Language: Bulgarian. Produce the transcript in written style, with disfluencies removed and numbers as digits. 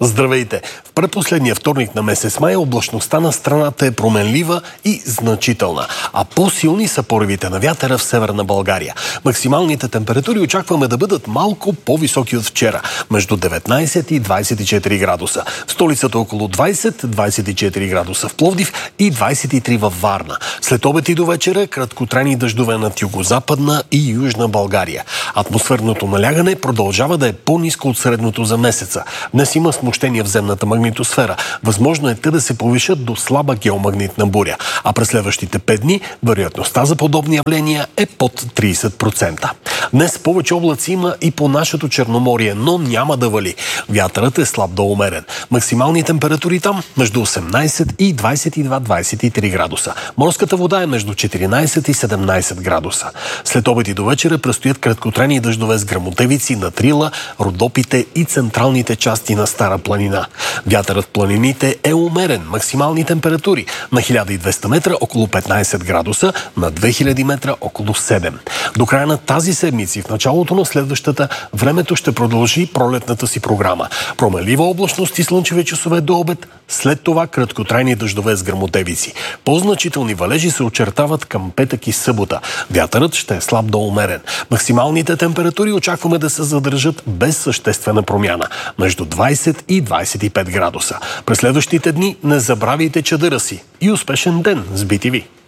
Здравейте! В предпоследния вторник на месец май облачността на страната е променлива и значителна, а по-силни са поривите на вятъра в северна България. Максималните температури очакваме да бъдат малко по-високи от вчера, между 19 и 24 градуса. В столицата около 20-24 градуса в Пловдив и 23 във Варна. След обед и до вечера краткотрайни дъждове над югозападна и южна България. Атмосферното налягане продължава да е по-ниско от средното за месеца. Днес има смущения в земната магнитосфера. Възможно е те да се повишат до слаба геомагнитна буря. А през следващите 5 дни вероятността за подобни явления е под 30%. Днес повече облаци има и по нашето Черноморие, но няма да вали. Вятърът е слаб до умерен. Максимални температури там между 18 и 22-23 градуса. Морската вода е между 14 и 17 градуса. След обед и до вечера предстоят краткотрайни дъждове с гръмотевици над Рила, Родопите и централните части на Стара планина. Вятърът в планините е умерен. Максимални температури на 1200 метра около 15 градуса, на 2000 метра около 7. До края на тази седмица и в началото на следващата времето ще продължи пролетната си програма. Променлива облачност и слънчеви часове до обед, след това краткотрайни дъждове с гръмотевици. По-значителни валежи се очертават към петък и събота. Вятърът ще е слаб до умерен. Максималните температури очакваме да се задържат без съществена промяна, между 20 и 25 градуса. През следващите дни не забравяйте чадъра си и успешен ден с BTV!